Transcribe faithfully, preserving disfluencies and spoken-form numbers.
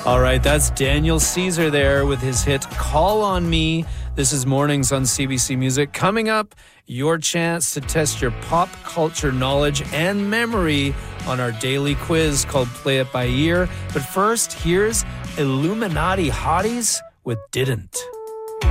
All right, that's Daniel Caesar there with his hit Call on Me. This is Mornings on C B C Music. Coming up, your chance to test your pop culture knowledge and memory on our daily quiz called Play It By Ear. But first, here's Illuminati Hotties with Didn't.